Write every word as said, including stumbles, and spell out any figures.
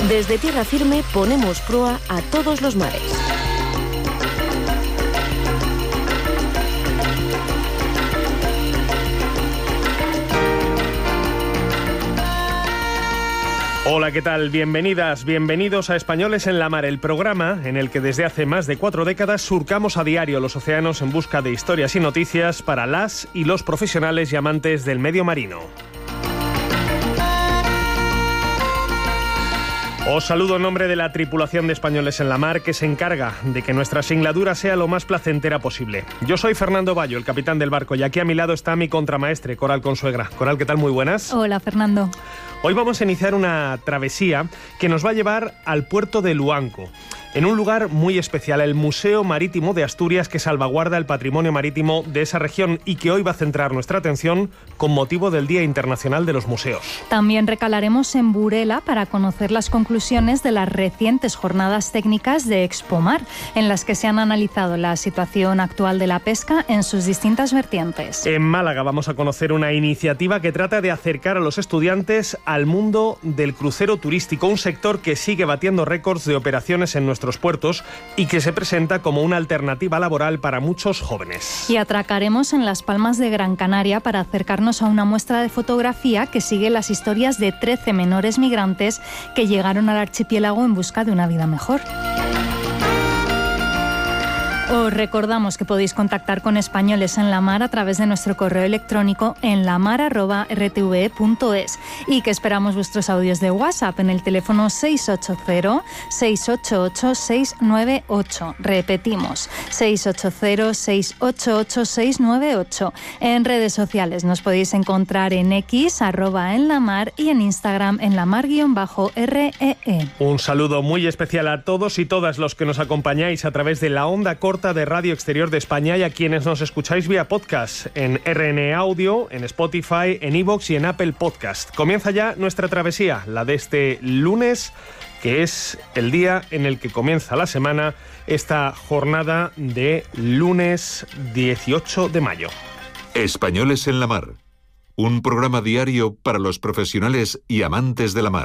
Desde tierra firme ponemos proa a todos los mares. Hola, ¿qué tal? Bienvenidas, bienvenidos a Españoles en la Mar, el programa en el que desde hace más de cuatro décadas surcamos a diario los océanos en busca de historias y noticias para las y los profesionales y amantes del medio marino. Os saludo en nombre de la tripulación de Españoles en la Mar, que se encarga de que nuestra singladura sea lo más placentera posible. Yo soy Fernando Bayo, el capitán del barco, y aquí a mi lado está mi contramaestre, Coral Consuegra. Coral, ¿qué tal? Muy buenas. Hola, Fernando. Hoy vamos a iniciar una travesía que nos va a llevar al puerto de Luanco, en un lugar muy especial, el Museo Marítimo de Asturias, que salvaguarda el patrimonio marítimo de esa región y que hoy va a centrar nuestra atención con motivo del Día Internacional de los Museos. También recalaremos en Burela para conocer las conclusiones de las recientes jornadas técnicas de Expomar, en las que se han analizado la situación actual de la pesca en sus distintas vertientes. En Málaga vamos a conocer una iniciativa que trata de acercar a los estudiantes al mundo del crucero turístico, un sector que sigue batiendo récords de operaciones en nuestros puertos y que se presenta como una alternativa laboral para muchos jóvenes. Y atracaremos en Las Palmas de Gran Canaria para acercarnos a una muestra de fotografía que sigue las historias de trece menores migrantes que llegaron al archipiélago en busca de una vida mejor. Os recordamos que podéis contactar con Españoles en la Mar a través de nuestro correo electrónico en lamar arroba r t v e punto es y que esperamos vuestros audios de WhatsApp en el teléfono seis ocho cero, seis ocho ocho, seis nueve ocho. Repetimos, seis ocho cero, seis ocho ocho, seis nueve ocho. En redes sociales nos podéis encontrar en X, arroba en la mar, y en Instagram en la mar guión bajo R E E. Un saludo muy especial a todos y todas los que nos acompañáis a través de la onda corta de Radio Exterior de España y a quienes nos escucháis vía podcast en R N E Audio, en Spotify, en iVoox y en Apple Podcast. Comienza ya nuestra travesía, la de este lunes, que es el día en el que comienza la semana, esta jornada de lunes dieciocho de mayo. Españoles en la Mar, un programa diario para los profesionales y amantes de la mar.